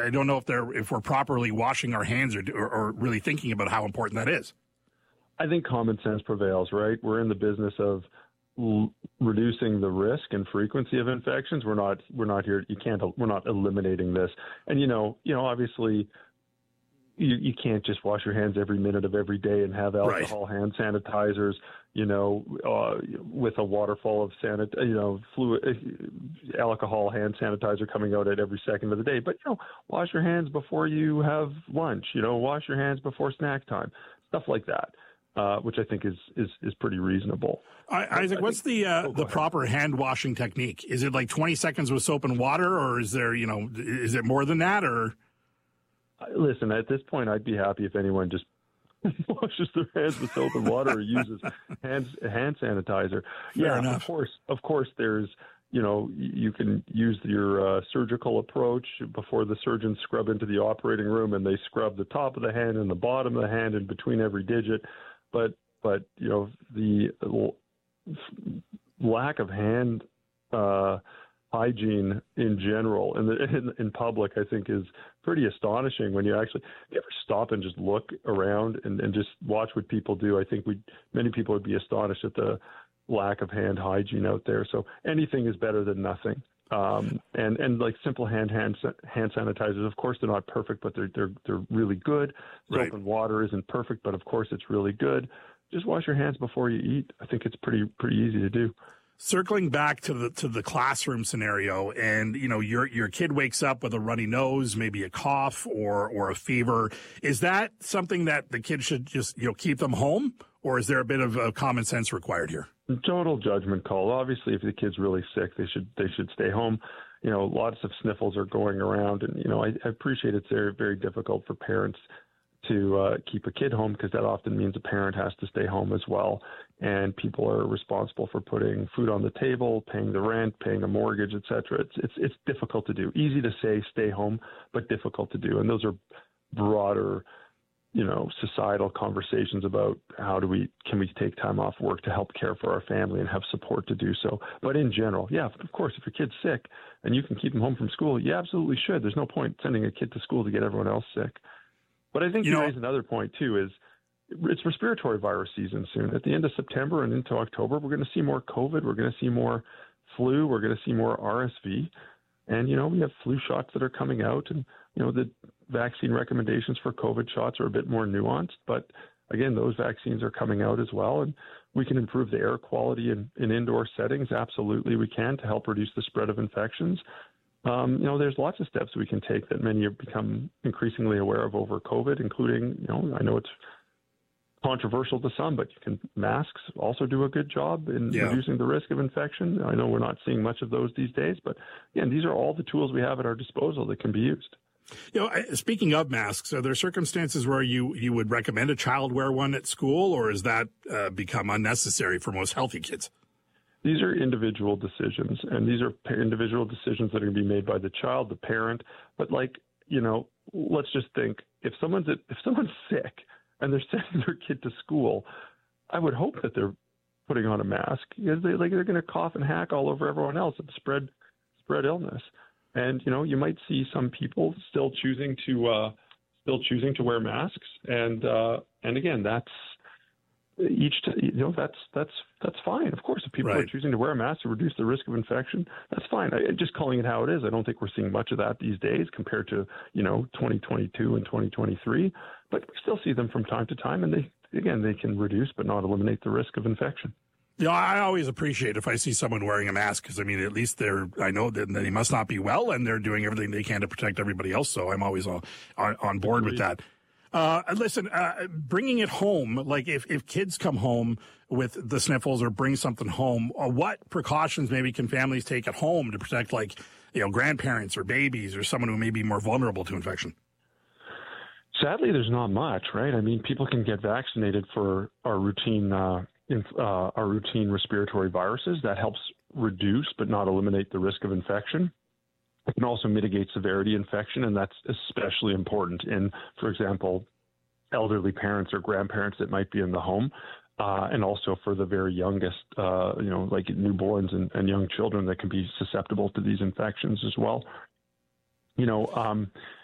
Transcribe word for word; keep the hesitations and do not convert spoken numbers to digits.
I don't know if they're if we're properly washing our hands or, or, or really thinking about how important that is. I think common sense prevails, right? We're in the business of l- reducing the risk and frequency of infections. We're not we're not here. You can't. We're not eliminating this. And you know, you know, obviously. You, you can't just wash your hands every minute of every day and have alcohol right. hand sanitizers, you know, uh, with a waterfall of sanit, you know, fluid, uh, alcohol hand sanitizer coming out at every second of the day. But, you know, wash your hands before you have lunch, you know, wash your hands before snack time, stuff like that. Uh, which I think is, is, is pretty reasonable. I, Isaac, I what's think, the uh, oh, the proper hand washing technique? Is it like twenty seconds with soap and water, or is there, you know, is it more than that, or? Listen, at this point, I'd be happy if anyone just washes their hands with soap and water or uses hand hand sanitizer. Fair yeah, enough. of course, of course, there's, you know, you can use your uh, surgical approach before the surgeons scrub into the operating room, and they scrub the top of the hand and the bottom of the hand in between every digit. But, but you know, the lack of hand uh, hygiene in general in, the, in in public, I think, is pretty astonishing. When you actually you ever stop and just look around and, and just watch what people do, I think we many people would be astonished at the lack of hand hygiene out there. So anything is better than nothing. Um, and and like simple hand hand hand sanitizers, of course, they're not perfect, but they're they're they're really good. Right. Soap and water isn't perfect, but of course, it's really good. Just wash your hands before you eat. I think it's pretty pretty easy to do. Circling back to the to the classroom scenario, and you know your your kid wakes up with a runny nose, maybe a cough or or a fever. Is that something that the kid should just you know keep them home, or is there a bit of uh, common sense required here? Total judgment call. Obviously, if the kid's really sick, they should they should stay home. You know, lots of sniffles are going around, and you know I, I appreciate it's very very difficult for parents to uh, keep a kid home, because that often means a parent has to stay home as well. And people are responsible for putting food on the table, paying the rent, paying a mortgage, et cetera. It's, it's, it's difficult to do. Easy to say, stay home, but difficult to do. And those are broader, you know, societal conversations about how do we, can we take time off work to help care for our family and have support to do so. But in general, yeah, of course, if your kid's sick and you can keep them home from school, you absolutely should. There's no point sending a kid to school to get everyone else sick. But I think you, you know, raise another point, too, is it's respiratory virus season soon. At the end of September and into October, we're going to see more COVID. We're going to see more flu. We're going to see more R S V. And, you know, we have flu shots that are coming out. And, you know, the vaccine recommendations for COVID shots are a bit more nuanced. But, again, those vaccines are coming out as well. And we can improve the air quality in, in indoor settings. Absolutely, we can, to help reduce the spread of infections. Um, you know, there's lots of steps we can take that many have become increasingly aware of over COVID, including, you know, I know it's controversial to some, but you can masks also do a good job in yeah. reducing the risk of infection. I know we're not seeing much of those these days, but again, these are all the tools we have at our disposal that can be used. You know, speaking of masks, are there circumstances where you, you would recommend a child wear one at school, or has that uh, become unnecessary for most healthy kids? These are individual decisions, and these are individual decisions that are going to be made by the child, the parent. But like, you know, let's just think, if someone's if someone's sick and they're sending their kid to school, I would hope that they're putting on a mask, because they like they're going to cough and hack all over everyone else and spread spread illness. And you know, you might see some people still choosing to uh, still choosing to wear masks, and uh, and again, that's. Each, you know, that's that's that's fine. Of course, if people right. are choosing to wear a mask to reduce the risk of infection, that's fine. I, just calling it how it is. I don't think we're seeing much of that these days compared to, you know, twenty twenty-two and twenty twenty-three. But we still see them from time to time, and they again they can reduce but not eliminate the risk of infection. You know, I always appreciate if I see someone wearing a mask, because I mean, at least they're I know that they must not be well, and they're doing everything they can to protect everybody else. So I'm always on on, on board with that. Uh, listen, uh, bringing it home, like if, if kids come home with the sniffles or bring something home, uh, what precautions maybe can families take at home to protect, like, you know, grandparents or babies or someone who may be more vulnerable to infection? Sadly, there's not much, right? I mean, people can get vaccinated for our routine, uh, in, uh, our routine respiratory viruses. That helps reduce but not eliminate the risk of infection. It can also mitigate severity infection, and that's especially important in, for example, elderly parents or grandparents that might be in the home, uh, and also for the very youngest, uh, you know, like newborns and, and young children that can be susceptible to these infections as well. You know, um,